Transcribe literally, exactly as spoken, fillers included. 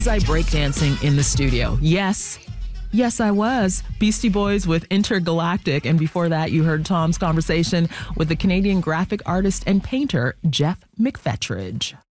Was I breakdancing in the studio? Yes. Yes, I was. Beastie Boys with Intergalactic. And before that, you heard Tom's conversation with the Canadian graphic artist and painter, Jeff McFetridge.